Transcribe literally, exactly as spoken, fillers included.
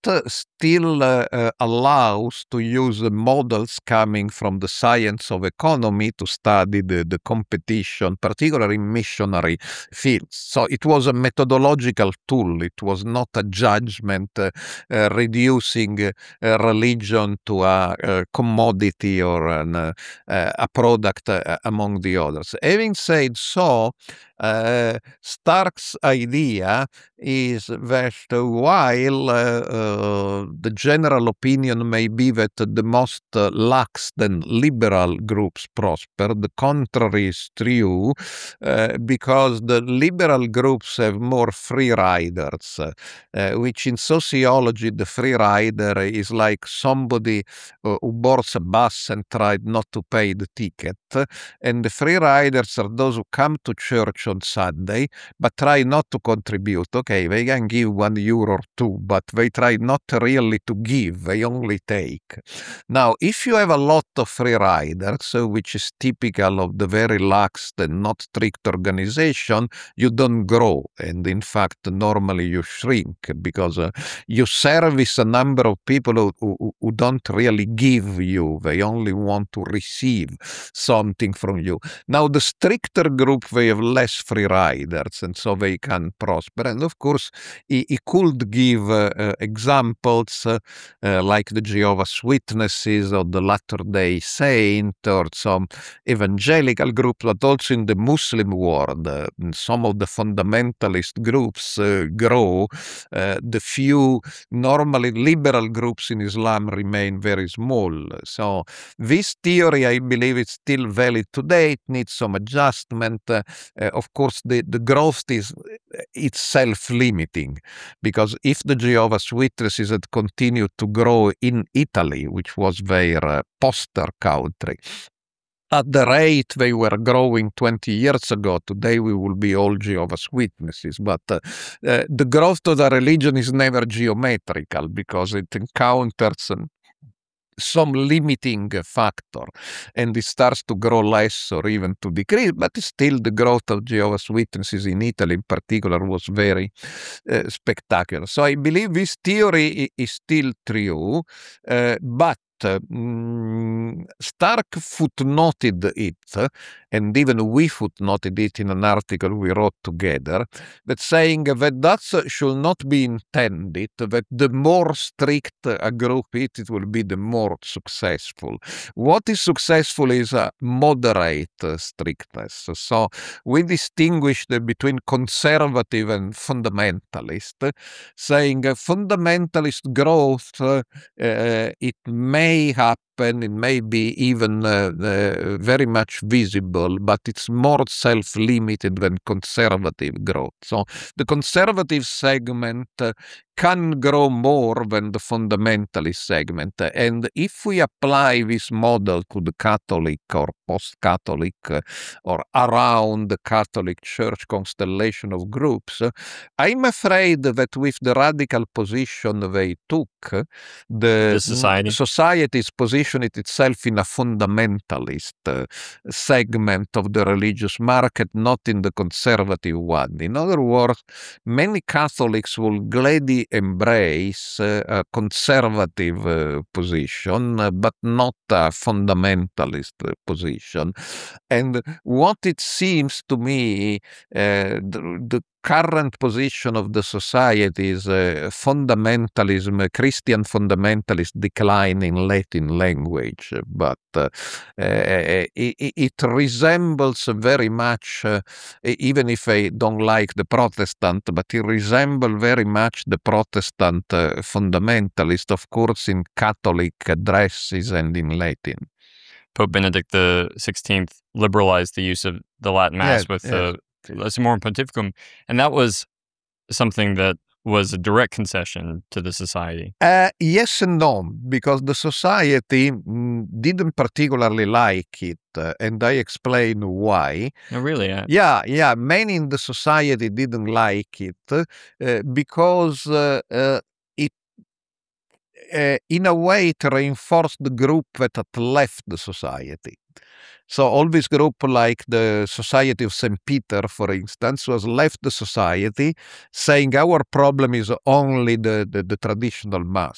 uh, still uh, uh, allows to use uh, models coming from the science of economy to study the, the competition, particularly in missionary fields. So it was a methodological tool. It was not a judgment uh, uh, reducing uh, uh, religion to a, a commodity or an, uh, uh, a product uh, among the others. Having said so, uh, Stark's idea is that while uh, uh, the general opinion may be that the most uh, lax and liberal groups prosper, the contrary is true, uh, because the liberal groups have more free riders, uh, which in sociology, the free rider is like somebody uh, who boards a bus and tried not to pay the ticket, and the free riders are those who come to church on Sunday but try not to contribute. Okay, they can give one euro or two, but they try not really to give, they only take. Now, if you have a lot of free riders, uh, which is typical of the very lax and not strict organization, you don't grow. And in fact, normally you shrink because uh, you service a number of people who, who, who don't really give you, they only want to receive something from you. Now, the stricter group, they have less free riders, and so they can prosper. And of course, he, he could give uh, uh, examples uh, uh, like the Jehovah's Witnesses or the Latter-day Saint or some evangelical group, but also in the Muslim world, uh, some of the fundamentalist groups uh, grow. Uh, the few normally liberal groups in Islam remain very small. So this theory, I believe, is still valid today. It needs some adjustment. Uh, uh, of course, the, the growth is itself limiting, because if the Jehovah's Witnesses had continued to grow in Italy, which was their uh, poster country, at the rate they were growing twenty years ago, today we will be all Jehovah's Witnesses. But uh, uh, the growth of the religion is never geometrical because it encounters um, some limiting factor, and it starts to grow less or even to decrease, but still the growth of Jehovah's Witnesses in Italy in particular was very uh, spectacular. So I believe this theory is still true, uh, but uh, mm, Stark footnoted it, uh, and even we footnoted it in an article we wrote together, that saying that that should not be intended, that the more strict a group is, it will be the more successful. What is successful is a moderate uh, strictness. So we distinguished between conservative and fundamentalist, saying uh, fundamentalist growth, uh, uh, it may happen, it may be even uh, uh, very much visible, but it's more self-limited than conservative growth. So the conservative segment uh, can grow more than the fundamentalist segment. And if we apply this model to the Catholic or post-Catholic uh, or around the Catholic Church constellation of groups, uh, I'm afraid that with the radical position they took, uh, the, The society. society is positioned itself in a fundamentalist uh, segment of the religious market, not in the conservative one. In other words, many Catholics will gladly embrace uh, a conservative uh, position, uh, but not a fundamentalist uh, position. And what it seems to me, uh, the, the current position of the society is uh, fundamentalism, Christian fundamentalist decline in Latin language, but uh, uh, it, it resembles very much, uh, even if I don't like the Protestant, but it resembles very much the Protestant uh, fundamentalist, of course, in Catholic addresses and in Latin. Pope Benedict the sixteenth liberalized the use of the Latin Mass Yes, with yes. the Summorum Pontificum, and that was something that was a direct concession to the society. Uh, yes and no, because the society mm, didn't particularly like it, uh, and I explain why. No, really, uh, Yeah, yeah, many in the society didn't like it uh, because uh, uh, it uh, in a way, it reinforced the group that had left the society. So all this group, like the Society of Saint Peter, for instance, was left the society saying our problem is only the, the, the traditional mass.